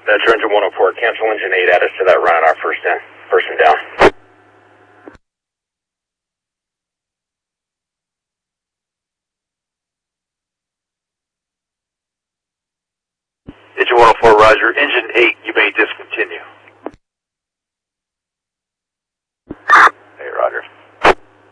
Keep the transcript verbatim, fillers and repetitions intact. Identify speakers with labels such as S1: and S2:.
S1: That's engine one oh four. Cancel engine eight. Add us to that run on our first in. Person down.
S2: Engine one oh four, roger. Engine eight, you may